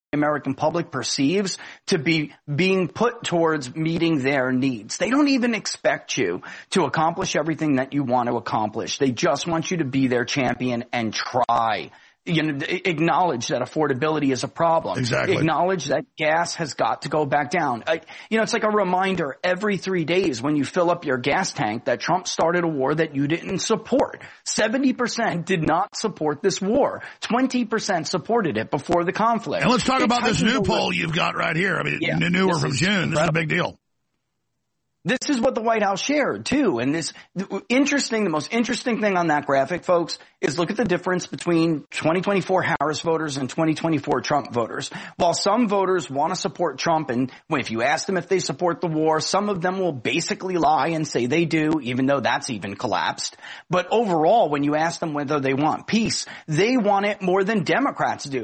American public perceives to be being put towards meeting their needs. They don't even expect you to accomplish everything that you want to accomplish. They just want you to be their champion and try. Acknowledge that affordability is a problem. Exactly. Acknowledge that gas has got to go back down. It's like a reminder every 3 days when you fill up your gas tank that Trump started a war that you didn't support. 70% did not support this war. 20% supported it before the conflict. And let's talk about this new poll you've got right here. I mean, newer from June. This is a big deal. This is what the White House shared, too. And the most interesting thing on that graphic, folks, is look at the difference between 2024 Harris voters and 2024 Trump voters. While some voters want to support Trump, and if you ask them if they support the war, some of them will basically lie and say they do, even though that's even collapsed. But overall, when you ask them whether they want peace, they want it more than Democrats do.